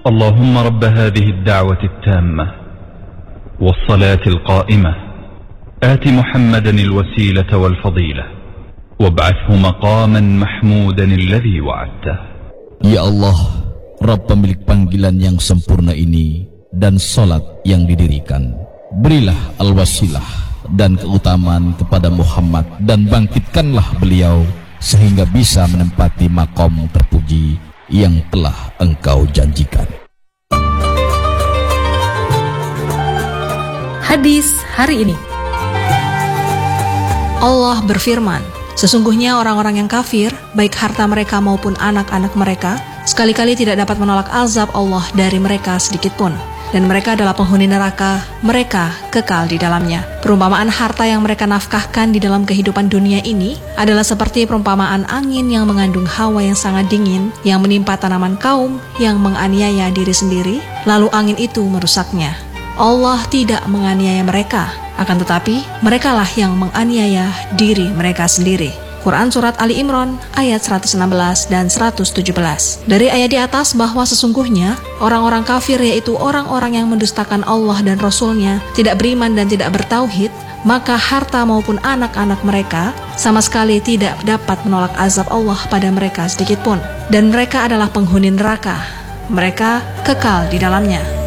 اللهم رب هذه الدعوة التامة والصلاة القائمة آت محمدا الوسيلة والفضيلة وابعثه مقاما محمودا الذي وعدته. Ya Allah, Rabb pemilik panggilan yang sempurna ini dan salat yang didirikan, berilah al-wasilah dan keutamaan kepada Muhammad dan bangkitkanlah beliau sehingga bisa menempati maqam terpuji yang telah Engkau janjikan. Hadis hari ini. Allah berfirman, sesungguhnya orang-orang yang kafir, baik harta mereka maupun anak-anak mereka, sekali-kali tidak dapat menolak azab Allah dari mereka sedikit pun. Dan mereka adalah penghuni neraka, mereka kekal di dalamnya. Perumpamaan harta yang mereka nafkahkan di dalam kehidupan dunia ini adalah seperti perumpamaan angin yang mengandung hawa yang sangat dingin, yang menimpa tanaman kaum yang menganiaya diri sendiri, lalu angin itu merusaknya. Allah tidak menganiaya mereka, akan tetapi merekalah yang menganiaya diri mereka sendiri. Quran Surat Ali Imran ayat 116 dan 117. Dari ayat di atas bahwa sesungguhnya orang-orang kafir, yaitu orang-orang yang mendustakan Allah dan Rasul-Nya, tidak beriman dan tidak bertauhid, maka harta maupun anak-anak mereka sama sekali tidak dapat menolak azab Allah pada mereka sedikitpun. Dan mereka adalah penghuni neraka, mereka kekal di dalamnya.